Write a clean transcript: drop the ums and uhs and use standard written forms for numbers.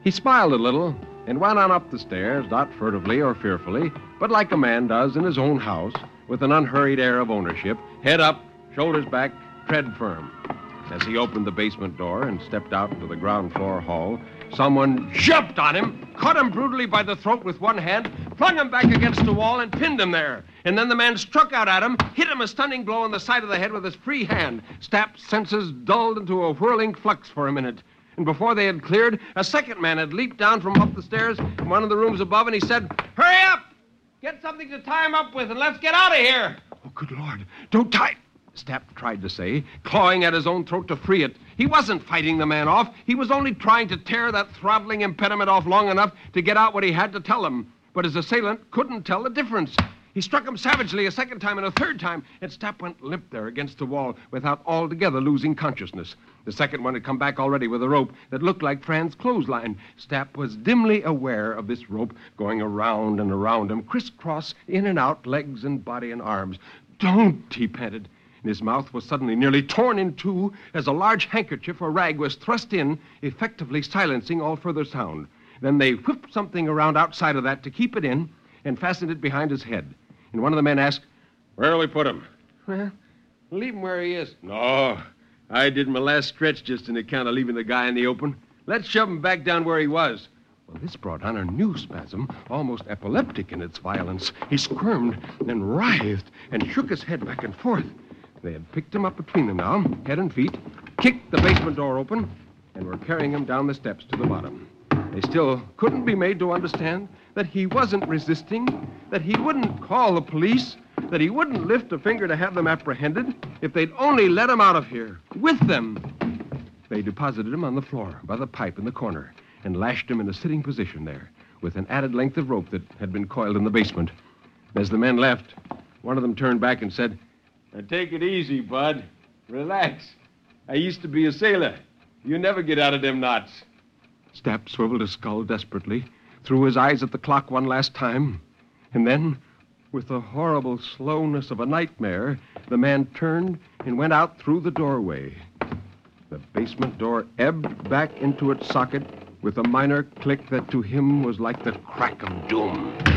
He smiled a little and went on up the stairs, not furtively or fearfully, but like a man does in his own house, with an unhurried air of ownership, head up, shoulders back, tread firm. As he opened the basement door and stepped out into the ground floor hall, someone jumped on him, caught him brutally by the throat with one hand, flung him back against the wall, and pinned him there. And then the man struck out at him, hit him a stunning blow on the side of the head with his free hand. Stapp's senses dulled into a whirling flux for a minute. And before they had cleared, a second man had leaped down from up the stairs from one of the rooms above, and he said, "Hurry up! Get something to tie him up with, and let's get out of here!" "Oh, good Lord, don't tie..." Stapp tried to say, clawing at his own throat to free it. He wasn't fighting the man off. He was only trying to tear that throttling impediment off long enough to get out what he had to tell him. But his assailant couldn't tell the difference. He struck him savagely a second time and a third time, and Stapp went limp there against the wall without altogether losing consciousness. The second one had come back already with a rope that looked like Fran's clothesline. Stapp was dimly aware of this rope going around and around him, crisscross, in and out, legs and body and arms. "Don't," he panted. And his mouth was suddenly nearly torn in two as a large handkerchief or rag was thrust in, effectively silencing all further sound. Then they whipped something around outside of that to keep it in and fastened it behind his head. And one of the men asked, "Where'll we put him?" "Well, leave him where he is." "No, I did my last stretch just on account of leaving the guy in the open. Let's shove him back down where he was." Well, this brought on a new spasm, almost epileptic in its violence. He squirmed and writhed and shook his head back and forth. They had picked him up between them now, head and feet, kicked the basement door open, and were carrying him down the steps to the bottom. They still couldn't be made to understand that he wasn't resisting, that he wouldn't call the police, that he wouldn't lift a finger to have them apprehended if they'd only let him out of here, with them. They deposited him on the floor by the pipe in the corner and lashed him in a sitting position there with an added length of rope that had been coiled in the basement. As the men left, one of them turned back and said, "Now take it easy, Bud. Relax. I used to be a sailor. You never get out of them knots." Stapp swiveled his skull desperately, threw his eyes at the clock one last time, and then, with the horrible slowness of a nightmare, the man turned and went out through the doorway. The basement door ebbed back into its socket with a minor click that to him was like the crack of doom.